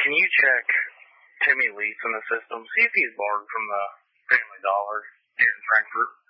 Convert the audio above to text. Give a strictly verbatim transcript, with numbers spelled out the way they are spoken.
can you check Timmy Lease in the system? See if he's borrowed from the Family Dollar here in Frankfort.